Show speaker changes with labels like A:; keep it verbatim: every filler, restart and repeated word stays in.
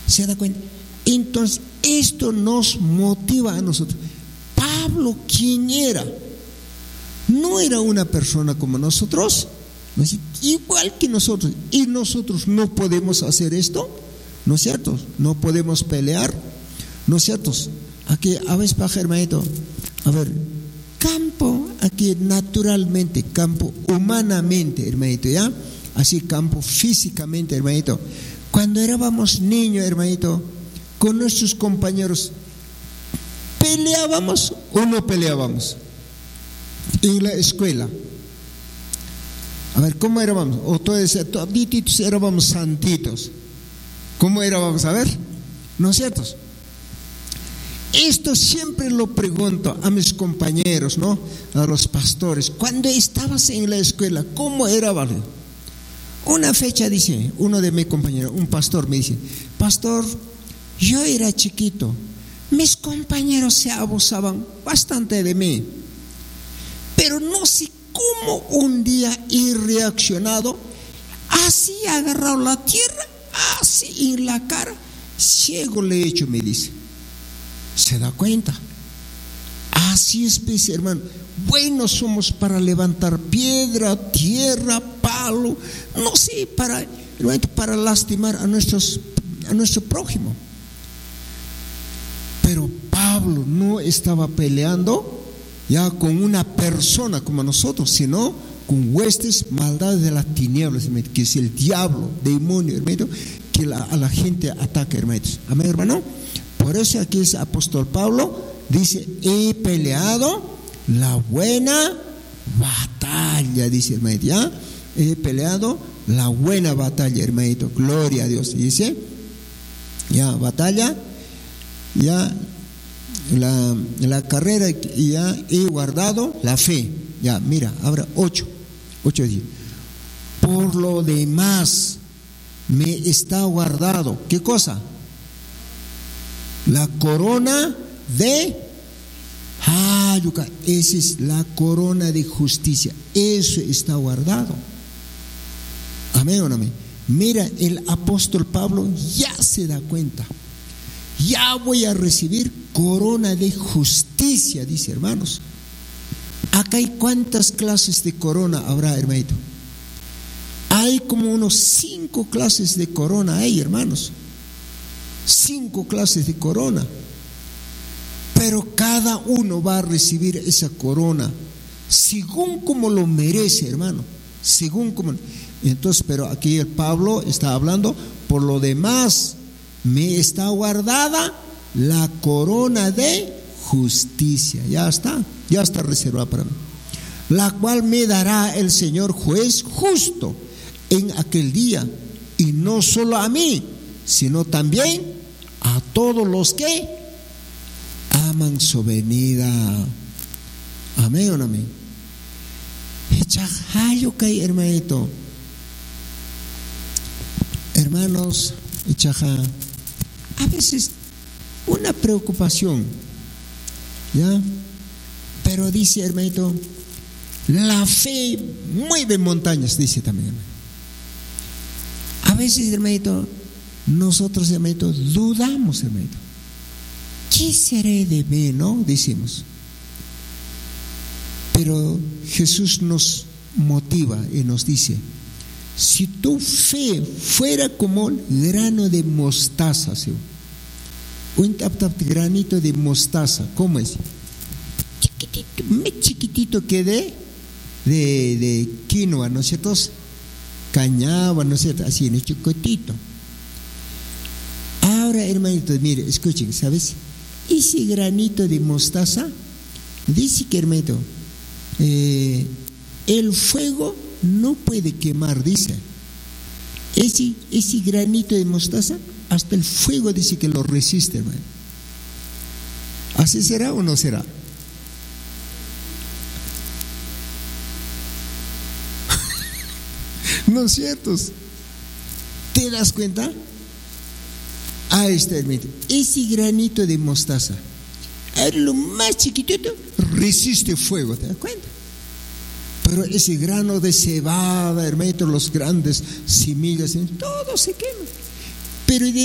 A: ¿Se da cuenta? Entonces, esto nos motiva a nosotros. Pablo, ¿quién era? No era una persona como nosotros, ¿no es cierto? Igual que nosotros. Y nosotros no podemos hacer esto, ¿no es cierto? No podemos pelear, ¿no es cierto? Aquí, a veces, baja, hermanito, a ver, campo, aquí naturalmente, campo humanamente, hermanito, ¿ya? Así, campo físicamente, hermanito. Cuando éramos niños, hermanito, con nuestros compañeros, ¿peleábamos o no peleábamos? En la escuela. A ver, ¿cómo éramos? O todos, toditos éramos santitos. ¿Cómo éramos? A ver, ¿no es cierto? Esto siempre lo pregunto a mis compañeros, ¿no? A los pastores. Cuando estabas en la escuela, ¿cómo era, vale? Una fecha dice, uno de mis compañeros, un pastor me dice, pastor, yo era chiquito, mis compañeros se abusaban bastante de mí, pero no sé cómo un día he reaccionado, así he agarrado la tierra, así en la cara, ciego le he hecho, me dice. ¿Se da cuenta? Así es, pues, hermano. Buenos somos para levantar piedra, tierra, palo, no sé, para, para lastimar a, nuestros, a nuestro prójimo. Pero Pablo no estaba peleando ya con una persona como nosotros, sino con huestes, maldades de las tinieblas, que es el diablo, demonio, hermano, que la, a la gente ataca, hermanos. Amén, hermano. Por eso aquí es apóstol Pablo, dice, he peleado la buena batalla, dice hermano, ya, he peleado la buena batalla, hermanito, gloria a Dios, dice, ya, batalla, ya, la, la carrera, ya, he guardado la fe, ya, mira, ahora ocho, ocho dice, por lo demás, me está guardado, ¿qué cosa? La corona de Ah, esa es la corona de justicia. Eso está guardado. Amén o no amén. Mira, el apóstol Pablo ya se da cuenta. Ya voy a recibir corona de justicia, dice, hermanos. Acá hay cuántas clases de corona habrá, hermanito. Hay como unos cinco clases de corona, hay, hermanos. Cinco clases de corona. Pero cada uno va a recibir esa corona según como lo merece, hermano. Según como. Entonces, pero aquí el Pablo está hablando, por lo demás, me está guardada la corona de justicia. Ya está, ya está reservada para mí. La cual me dará el Señor juez justo en aquel día. Y no solo a mí, sino también a todos los que aman su venida. Amén o no amén. Echajayo kay hermanito. Hermanos, echaja. A veces una preocupación, ¿ya? Pero dice, hermanito, la fe mueve montañas, dice también. A veces, hermanito, nosotros, hermanito, dudamos, hermanito. ¿Qué seré de mí, no? Decimos. Pero Jesús nos motiva y nos dice, si tu fe fuera como grano de mostaza, ¿sí? Un tap tap granito de mostaza, ¿cómo es? Chiquitito, muy chiquitito que de, de, de quinoa, ¿no es cierto? Cañaba, ¿no es cierto? Así, ¿no? Chiquitito. Ahora, hermanitos, mire, escuchen, ¿sabes? Ese granito de mostaza, dice que, hermanito, eh, el fuego no puede quemar, dice. Ese, ese granito de mostaza, hasta el fuego dice que lo resiste, hermano. ¿Así será o no será? ¿No es cierto? ¿Te das cuenta? Ahí está, hermano. Ese granito de mostaza, es lo más chiquitito, resiste fuego, ¿te das cuenta? Pero ese grano de cebada, hermano, los grandes semillas, todo se quema. Pero de